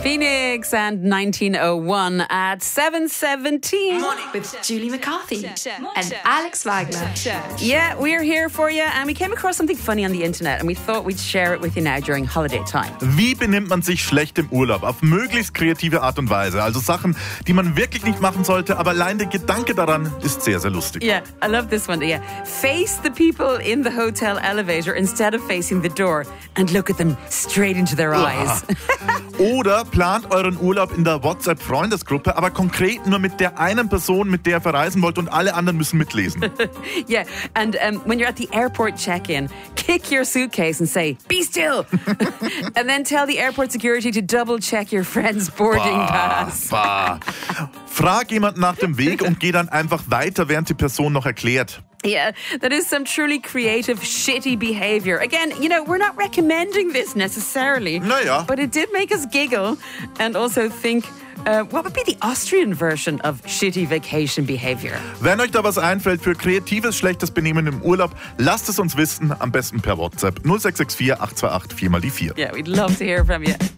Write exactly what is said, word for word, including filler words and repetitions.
Phoenix and nineteen oh one at seven seventeen. With Julie McCarthy and Alex Wagner. Yeah, we're here for you, and we came across something funny on the internet, and we thought we'd share it with you now during holiday time. Wie benimmt man sich schlecht im Urlaub? Auf möglichst kreative Art und Weise. Also Sachen, die man wirklich nicht machen sollte, aber allein der Gedanke daran ist sehr, sehr lustig. Yeah, I love this one. Yeah, face the people in the hotel elevator instead of facing the door and look at them straight into their eyes. Oder plant euren Urlaub in der WhatsApp-Freundesgruppe, aber konkret nur mit der einen Person, mit der ihr verreisen wollt, und alle anderen müssen mitlesen. Yeah, and um, when you're at the airport check-in, kick your suitcase and say, "Be still!" And then tell the airport security to double-check your friend's boarding bah, pass. Bah. Frag jemanden nach dem Weg und geh dann einfach weiter, während die Person noch erklärt. Yeah, that is some truly creative, shitty behavior. Again, you know, we're not recommending this necessarily. Naja. But it did make us giggle and also think, uh, what would be the Austrian version of shitty vacation behavior? Wenn euch da was einfällt für kreatives, schlechtes Benehmen im Urlaub, lasst es uns wissen, am besten per WhatsApp null sechs sechs vier acht zwei acht vier mal die vier. Yeah, we'd love to hear from you.